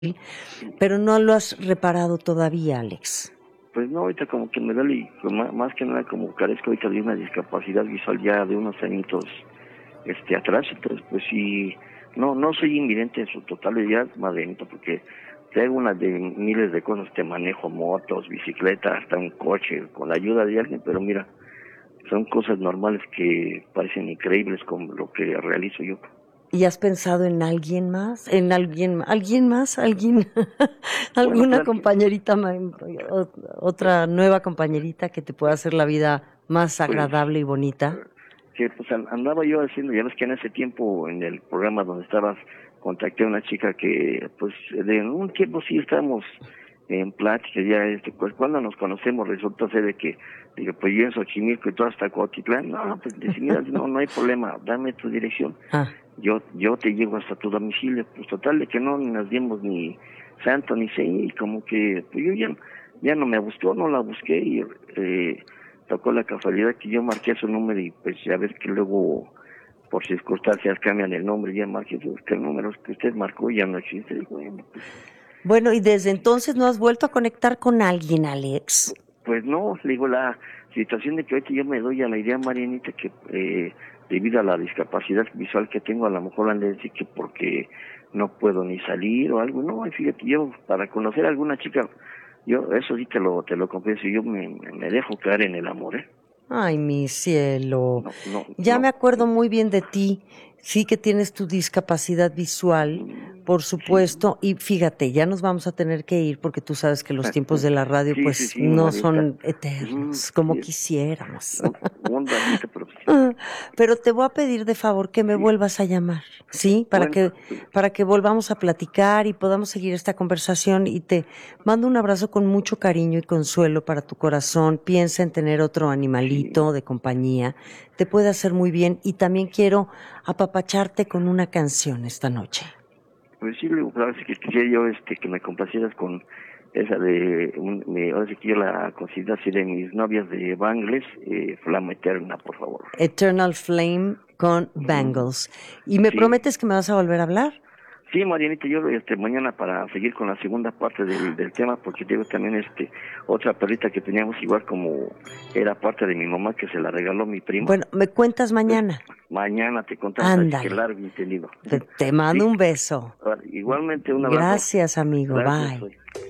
pero no lo has reparado todavía, Alex. Pues no, ahorita como que me duele, y más que nada como carezco ahorita de una discapacidad visual ya de unos añitos atrás, entonces pues sí, no soy invidente en su totalidad, madrenita, porque traigo una de miles de cosas que manejo, motos, bicicletas, hasta un coche, con la ayuda de alguien, pero mira, son cosas normales que parecen increíbles con lo que realizo yo. ¿Y has pensado en alguien más? ¿En alguien más? ¿Alguien? Bueno, ¿Alguna claro compañerita, otra nueva compañerita que te pueda hacer la vida más pues, agradable y bonita? que pues andaba yo haciendo, ya ves que en ese tiempo en el programa donde estabas, contacté a una chica que pues de un tiempo sí estábamos en plática, ya pues cuando nos conocemos resulta ser de que, digo, pues yo en Xochimilco y todo hasta Cuautitlán, no, pues dice, mira, no hay problema, dame tu dirección, Ah, yo te llevo hasta tu domicilio, pues total de que no nos dimos ni santo ni seña, y como que pues yo ya no me buscó, no la busqué, y tocó la casualidad que yo marqué su número, y pues ya ves que luego por circunstancias cambian el nombre, ya marqué que el número que usted marcó ya no existe. Digo, bueno, bueno, ¿y desde entonces no has vuelto a conectar con alguien, Alex? pues no, le digo, la situación de que ahorita yo me doy a la idea, Marianita, que debido a la discapacidad visual que tengo, a lo mejor han de decir que porque no puedo ni salir o algo, no, y fíjate, yo para conocer a alguna chica, yo eso sí te lo confieso, yo me dejo caer en el amor, ¿eh? Ay, mi cielo. No, no, Ya me no, acuerdo muy bien de ti. Sí que tienes tu discapacidad visual, por sí, supuesto. Y fíjate, ya nos vamos a tener que ir porque tú sabes que los tiempos de la radio pues sí, no Marianita, son eternos como sí, quisiéramos. un ratito, pero sí, Ah, pero te voy a pedir de favor que me sí, vuelvas a llamar, ¿sí? bueno, Para que volvamos a platicar y podamos seguir esta conversación y te mando un abrazo con mucho cariño y consuelo para tu corazón. Piensa en tener otro sí, animalito de compañía, te puede hacer muy bien y también quiero apapacharte con una canción esta noche. pues sí, luego, claro, sí que quisiera yo que me complacieras con esa de, ahora sí que yo la considero así de mis novias de Bangles, Flama Eterna, por favor. Eternal Flame con Ujú. Bangles. ¿Y me Sí, prometes que me vas a volver a hablar? sí, Marianita, yo mañana para seguir con la segunda parte del tema, porque tengo también otra perrita que teníamos igual como era parte de mi mamá que se la regaló mi prima. Bueno, me cuentas Entonces, mañana. mañana te contamos así que Ándale. largo y entendido. Te mando Sí, un beso. igualmente un abrazo. Gracias, amigo. Gracias, Bye. soy.